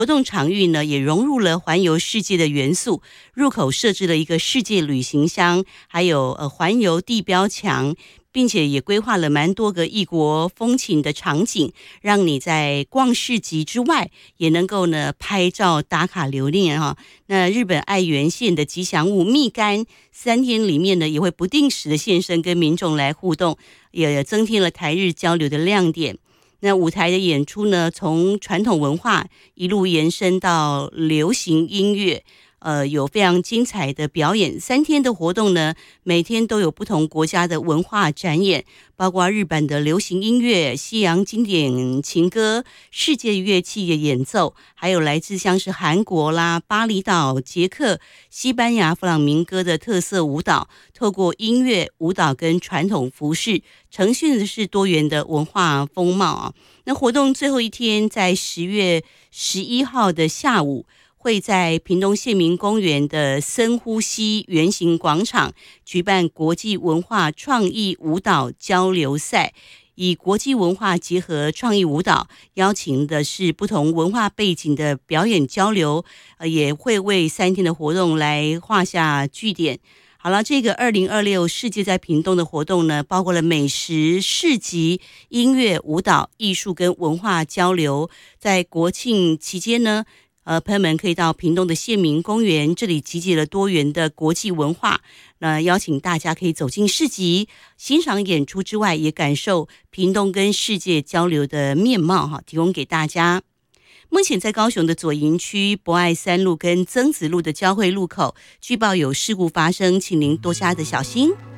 活动场域呢也融入了环游世界的元素，入口设置了一个世界旅行箱，还有环游地标墙，并且也规划了蛮多个异国风情的场景，让你在逛市集之外也能够呢拍照打卡留念哈。那日本爱媛县的吉祥物蜜柑3天里面呢也会不定时的现身跟民众来互动，也增添了台日交流的亮点。那舞台的演出呢，从传统文化一路延伸到流行音乐，有非常精彩的表演。3天的活动呢，每天都有不同国家的文化展演，包括日本的流行音乐、西洋经典情歌、世界乐器的演奏，还有来自像是韩国啦、巴厘岛、捷克、西班牙弗朗明哥的特色舞蹈，透过音乐、舞蹈跟传统服饰，呈现的是多元的文化风貌啊。那活动最后一天在10月11号的下午，会在屏东县民公园的深呼吸圆形广场举办国际文化创意舞蹈交流赛，以国际文化结合创意舞蹈，邀请的是不同文化背景的表演交流，也会为3天的活动来画下句点。好了，这个2026世界在屏东的活动呢，包括了美食、市集、音乐、舞蹈、艺术跟文化交流。在国庆期间呢，朋友们可以到屏东的县民公园，这里集结了多元的国际文化。那邀请大家可以走进市集，欣赏演出之外，也感受屏东跟世界交流的面貌哈，提供给大家。目前在高雄的左营区博爱3路跟曾子路的交汇路口，据报有事故发生，请您多加的小心。